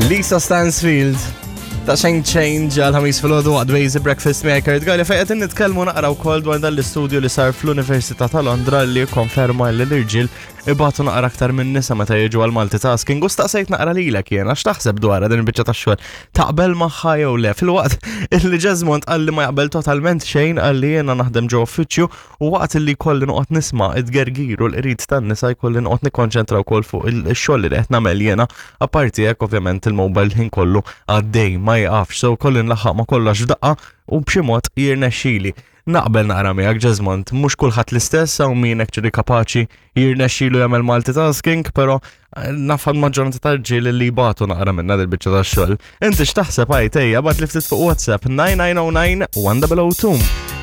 Lisa Stansfield ta' Change għal-ħamis fil-ħodu għad Wazy Breakfast Maker. Għalli fejqet nitkellmu naqraw kol dwar dal-istudju li sar fl-Università ta' Londra li konferma li l-irġil ibatu naqra aktar minn nisa meta jiġu għal-multitasking. U staqsejt naqra lilek jien għax taħseb dwar din il-biċċa tax-xogħol taqbel magħha jew le. Fil-waqt illi Jesmond qalli ma jaqbel totalment xejn qalli jiena naħdem ġew uffiċċju u waqt illi jkolli noqgħod nisma' id-gergir u l-qrid tan-nisa jkolli noqgħod nikkonċentra wkoll fuq il-xogħol li qed nagħmel jiena. Apparti hekk ovvjament il-mobile ħin kollu għaddej ma jaqafx, so kolli nlaħħaq ma kollox f'daqqa u b'xi mod jirnexxieli. Naqbel naqra miegħek Jesmond, mhux kulħadd l-istess hawn min actually kapaċi jirnexxielu jagħmel multitasking, però nafhom maġġoranza tal-ġiel li jbagħtu naqra minna dil-biċċa tax-xogħol. Inti x'taħseb għajt ejja bad li ftit fuq WhatsApp 9909 1002.